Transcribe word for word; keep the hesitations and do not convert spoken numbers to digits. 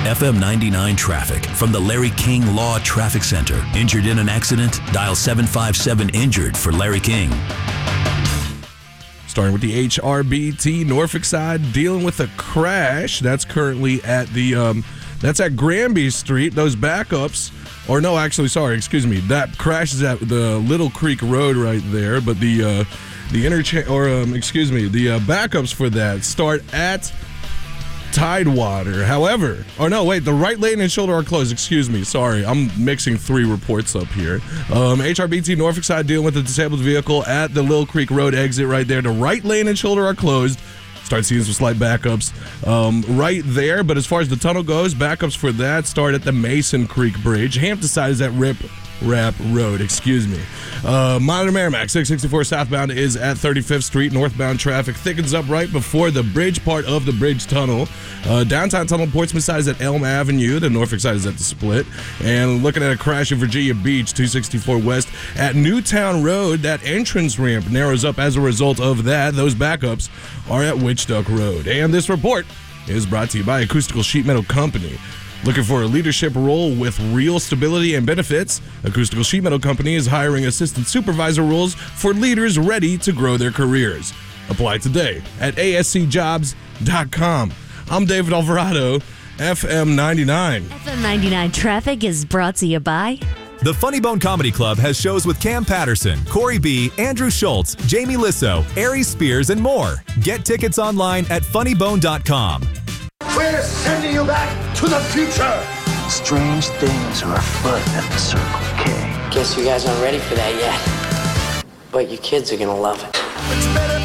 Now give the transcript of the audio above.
F M ninety-nine traffic from the Larry King Law Traffic Center. Injured in an accident? Dial seven five seven injured for Larry King. Starting with the H R B T Norfolk side, dealing with a crash. That's currently at the, um, that's at Granby Street. Those backups, or no, actually, sorry, excuse me. That crash is at the Little Creek Road right there. But the, uh, the interchange, or um, excuse me, the uh, backups for that start at Tidewater. However, or no, wait, the right lane and shoulder are closed. Excuse me. Sorry. I'm mixing three reports up here. Um, H R B T Norfolk side dealing with a disabled vehicle at the Little Creek Road exit right there. The right lane and shoulder are closed. Start seeing some slight backups um, right there. But as far as the tunnel goes, backups for that start at the Mason Creek Bridge. Hampton side is at Rip Rap Road, excuse me. Uh, Monitor Merrimack, six sixty-four southbound is at thirty-fifth Street. Northbound traffic thickens up right before the bridge part of the bridge tunnel. Uh, downtown tunnel, Portsmouth side is at Elm Avenue. The Norfolk side is at the Split. And looking at a crash in Virginia Beach, two sixty-four west at Newtown Road. That entrance ramp narrows up as a result of that. Those backups are at Witch Duck Road. And this report is brought to you by Acoustical Sheet Metal Company. Looking for a leadership role with real stability and benefits? Acoustical Sheet Metal Company is hiring assistant supervisor roles for leaders ready to grow their careers. Apply today at A S C jobs dot com. I'm David Alvarado, F M ninety-nine. F M ninety-nine Traffic is brought to you by The Funny Bone Comedy Club has shows with Cam Patterson, Corey B., Andrew Schultz, Jamie Lissow, Aries Spears, and more. Get tickets online at funny bone dot com. We're sending you back to the future. Strange things are afoot at the Circle K. Guess you guys aren't ready for that yet. But you kids are gonna love it. It's better